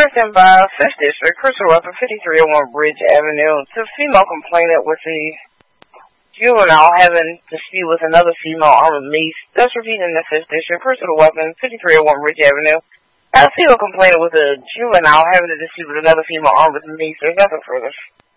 Connecting by 5th District, Crystal Weapon, 5301 Bridge Avenue, to female complainant with the juvenile having dispute with another female armed niece. That's repeated in the 5th District, Crystal Weapon, 5301 Bridge Avenue. A female complainant with a juvenile having a dispute with another female armed niece. There's nothing further.